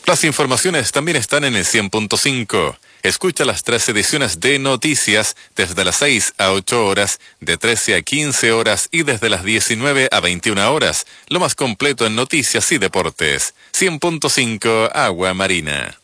Las informaciones también están en el 100.5. Escucha las 3 ediciones de Noticias desde las 6 a 8 horas, de 13 a 15 horas y desde las 19 a 21 horas. Lo más completo en noticias y deportes. 100.5 Agua Marina.